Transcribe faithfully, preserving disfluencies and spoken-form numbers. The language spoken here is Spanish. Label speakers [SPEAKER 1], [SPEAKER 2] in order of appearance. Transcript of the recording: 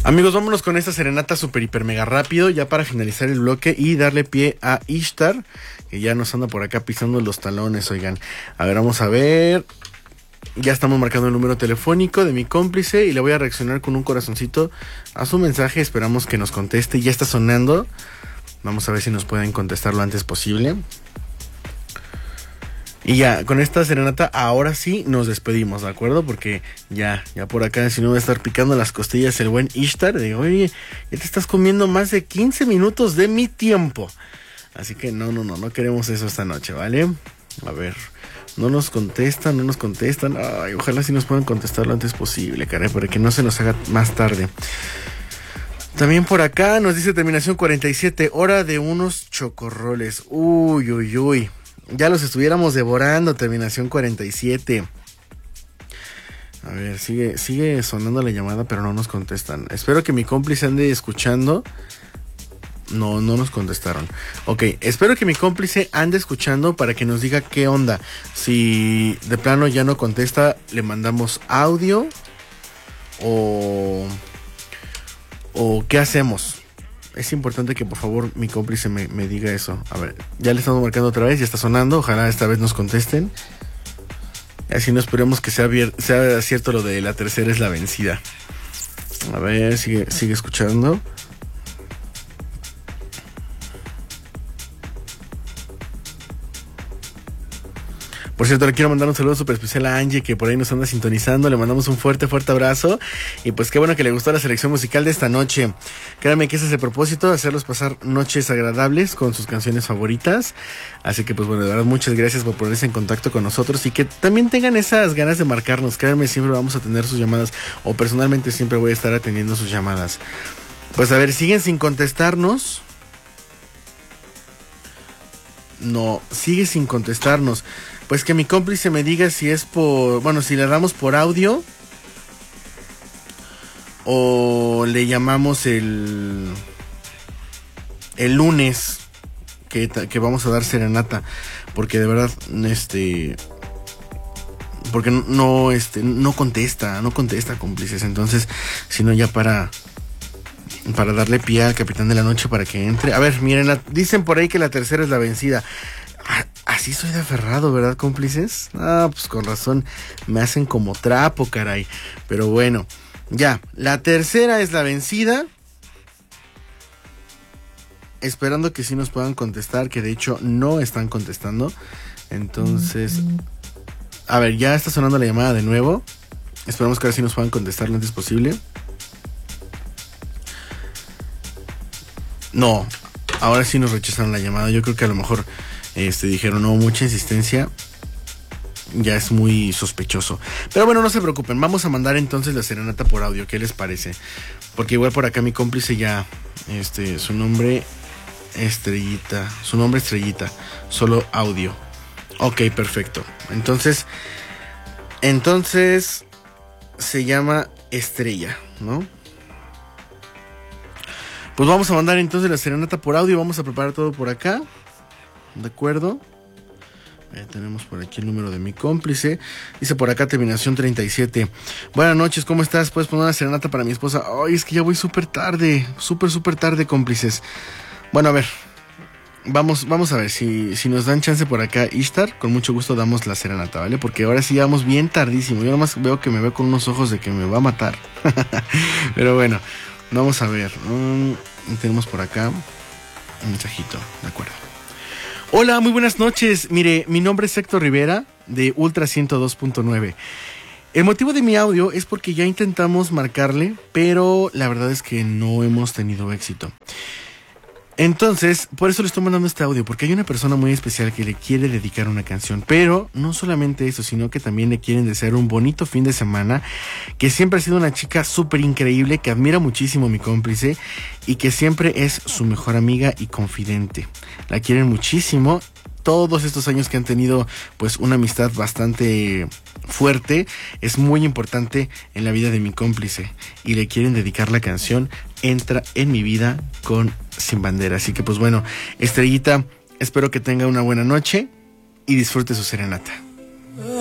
[SPEAKER 1] Amigos, vámonos con esta serenata super hiper mega rápido, ya para finalizar el bloque y darle pie a Ishtar, que ya nos anda por acá pisando los talones, oigan. A ver, vamos a ver. Ya estamos marcando el número telefónico de mi cómplice y le voy a reaccionar con un corazoncito a su mensaje. Esperamos que nos conteste. Ya está sonando. Vamos a ver si nos pueden contestar lo antes posible. Y ya, con esta serenata, ahora sí nos despedimos, ¿de acuerdo? Porque ya, ya por acá, si no va a estar picando las costillas el buen Ishtar. Digo, oye, ya te estás comiendo más de quince minutos de mi tiempo. Así que no, no, no, no queremos eso esta noche, ¿vale? A ver, no nos contestan, no nos contestan. Ay, ojalá sí nos puedan contestar lo antes posible, caray, para que no se nos haga más tarde. También por acá nos dice terminación cuarenta y siete, hora de unos chocorroles. Uy, uy, uy. Ya los estuviéramos devorando, terminación cuarenta y siete. A ver, sigue, sigue sonando la llamada, pero no nos contestan. Espero que mi cómplice ande escuchando. No, no nos contestaron. Ok, espero que mi cómplice ande escuchando para que nos diga qué onda. Si de plano ya no contesta, le mandamos audio. O... O ¿qué hacemos? Es importante que por favor mi cómplice me, me diga eso. A ver, ya le estamos marcando otra vez, ya está sonando. Ojalá esta vez nos contesten. Así no esperemos que sea, vier- sea cierto lo de la tercera es la vencida. A ver, sigue, sigue escuchando. Por cierto, le quiero mandar un saludo súper especial a Angie, que por ahí nos anda sintonizando. Le mandamos un fuerte, fuerte abrazo. Y pues qué bueno que le gustó la selección musical de esta noche. Créanme que ese es el propósito, hacerlos pasar noches agradables con sus canciones favoritas. Así que pues bueno, de verdad, muchas gracias por ponerse en contacto con nosotros. Y que también tengan esas ganas de marcarnos. Créanme, siempre vamos a tener sus llamadas. O personalmente siempre voy a estar atendiendo sus llamadas. Pues a ver, siguen sin contestarnos. No, sigue sin contestarnos. Pues que mi cómplice me diga si es por... Bueno, si le damos por audio o le llamamos el... El lunes que, que vamos a dar serenata. Porque de verdad, este... Porque no, este, no contesta, no contesta, cómplices. Entonces, si no ya para... Para darle pie al capitán de la noche para que entre. A ver, miren, la, dicen por ahí que la tercera es la vencida. Ah, así soy de aferrado, ¿verdad, cómplices? Ah, pues con razón, me hacen como trapo, caray. Pero bueno, ya, la tercera es la vencida. Esperando que sí nos puedan contestar, que de hecho no están contestando. Entonces, a ver, ya está sonando la llamada de nuevo. Esperamos que ahora sí nos puedan contestar lo antes posible. No, ahora sí nos rechazaron la llamada. Yo creo que a lo mejor este, dijeron, no, mucha insistencia. Ya es muy sospechoso. Pero bueno, no se preocupen. Vamos a mandar entonces la serenata por audio. ¿Qué les parece? Porque igual por acá mi cómplice ya, este, su nombre Estrellita. Su nombre Estrellita. Solo audio. Ok, perfecto. Entonces, entonces se llama Estrella, ¿no? Pues vamos a mandar entonces la serenata por audio. Vamos a preparar todo por acá. ¿De acuerdo? Ya tenemos por aquí el número de mi cómplice. Dice por acá terminación treinta y siete. Buenas noches, ¿cómo estás? ¿Puedes poner una serenata para mi esposa? Ay, es que ya voy súper tarde. Súper, súper tarde, cómplices. Bueno, a ver. Vamos, vamos a ver si, si nos dan chance por acá, Ishtar. Con mucho gusto damos la serenata, ¿vale? Porque ahora sí vamos bien tardísimo. Yo nomás veo que me veo con unos ojos de que me va a matar. Pero bueno. Vamos a ver, um, tenemos por acá un mensajito, de acuerdo. Hola, muy buenas noches. Mire, mi nombre es Héctor Rivera, de Ultra ciento dos punto nueve. El motivo de mi audio es porque ya intentamos marcarle, pero la verdad es que no hemos tenido éxito. Entonces, por eso le estoy mandando este audio, porque hay una persona muy especial que le quiere dedicar una canción, pero no solamente eso, sino que también le quieren desear un bonito fin de semana, que siempre ha sido una chica súper increíble, que admira muchísimo a mi cómplice y que siempre es su mejor amiga y confidente. La quieren muchísimo. Todos estos años que han tenido pues una amistad bastante fuerte es muy importante en la vida de mi cómplice y le quieren dedicar la canción Entra en mi vida con Sin Bandera. Así que pues bueno, Estrellita, espero que tenga una buena noche y disfrute su serenata.